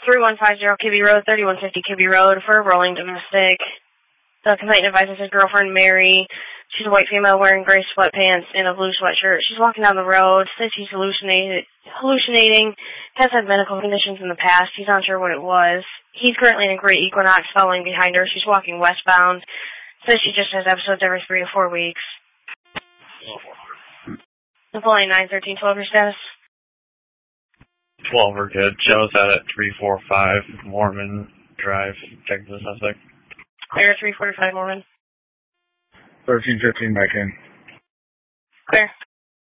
3150 Kibby Road, 3150 Kibby Road for a rolling domestic. The complainant advises his girlfriend, Mary. She's a white female wearing gray sweatpants and a blue sweatshirt. She's walking down the road, says he's hallucinating, has had medical conditions in the past. He's not sure what it was. He's currently in a Great Equinox following behind her. She's walking westbound. Says she just has episodes every 3 to 4 weeks. Employee 91312, your status? 12 are good. Joe's out at 345 Mormon Drive, Texas, suspect. Clear, 345 Mormon. 1315 back in. Clear.